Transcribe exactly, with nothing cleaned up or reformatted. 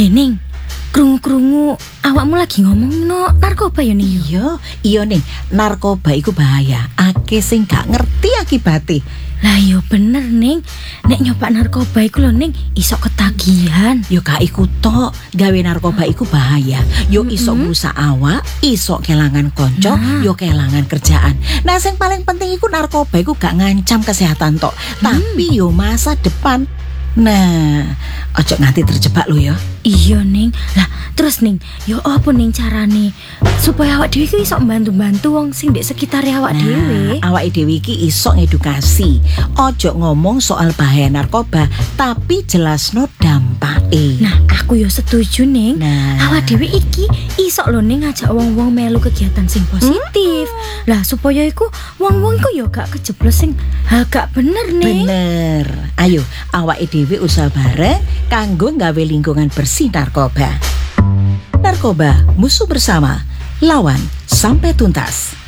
He Ning, krungu-krungu awakmu lagi ngomong no narkoba ya Ning? Iya, iya Ning, narkoba iku bahaya. Akeh sing gak ngerti akibate. Lah yo bener Ning, nek nyoba narkoba iku lho Ning iso ketagihan. Yo gak iku tok, gawe narkoba iku bahaya. Yo iso ngrusak awak, iso kelangan konco, Nah. yo kelangan kerjaan. Nah, sing paling penting iku narkoba iku gak ngancam kesehatan tok, tapi yo masa depan. Nah, ojo nganti terjebak lo ya. Iya Ning, lah terus Ning, yo apa Ning carane supaya awak dhewe iku iso bantu-bantu wong sing ndek sekitar awak dhewe? Nah, awake dhewe iki iso ngedukasi. Ojo ngomong soal bahaya narkoba, tapi jelasno dampake. Nah, aku yo setuju Ning. Nah. Awak dhewe iki iso lho Ning ngajak wong-wong melu kegiatan sing positif. Lah supaya iku wong-wong iku yo gak kejeblos sing hal gak bener Ning. Bener. Ayo, awake dhewe usaha bareng kanggo gawe lingkungan bersih narkoba. Narkoba, musuh bersama. Lawan sampai tuntas.